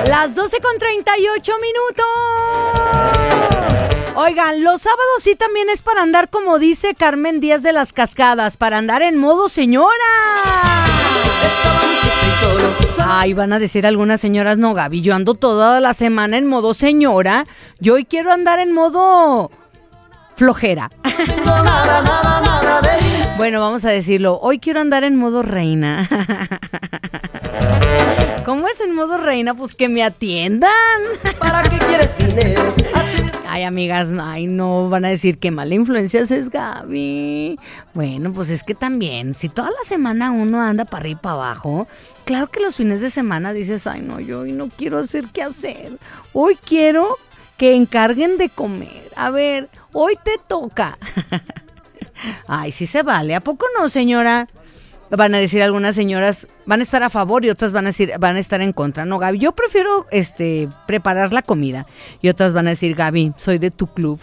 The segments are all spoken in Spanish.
Las 12:38 minutos. Oigan, los sábados sí también es para andar, como dice Carmen Díaz de las Cascadas, para andar en modo señora. Ay, van a decir algunas señoras, no, Gaby, yo ando toda la semana en modo señora. Yo hoy quiero andar en modo flojera. Bueno, vamos a decirlo. Hoy quiero andar en modo reina. ¿Cómo es en modo reina? Pues que me atiendan. ¿Para qué quieres dinero? Ay, amigas, ay, no, van a decir que mala influencia es Gaby. Bueno, pues es que también, si toda la semana uno anda para arriba y para abajo, claro que los fines de semana dices, ay, no, yo hoy no quiero hacer qué hacer. Hoy quiero que encarguen de comer. A ver, hoy te toca. Ay, sí se vale. ¿A poco no, señora? Van a decir algunas señoras, van a estar a favor y otras van a estar en contra. No, Gaby, yo prefiero preparar la comida. Y otras van a decir, Gaby, soy de tu club.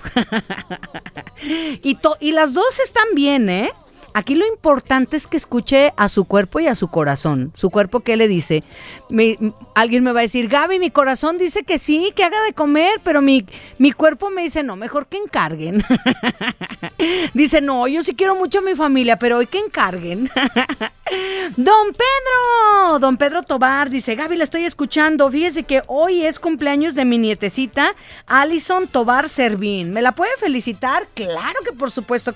Y las dos están bien, ¿eh? Aquí lo importante es que escuche a su cuerpo y a su corazón. Su cuerpo, ¿qué le dice? Alguien me va a decir, Gaby, mi corazón dice que sí, que haga de comer, pero mi cuerpo me dice, no, mejor que encarguen. Dice, no, yo sí quiero mucho a mi familia, pero hoy que encarguen. Don Pedro Tobar dice, Gaby, la estoy escuchando. Fíjese que hoy es cumpleaños de mi nietecita, Alison Tobar Servín. ¿Me la puede felicitar? Claro que por supuesto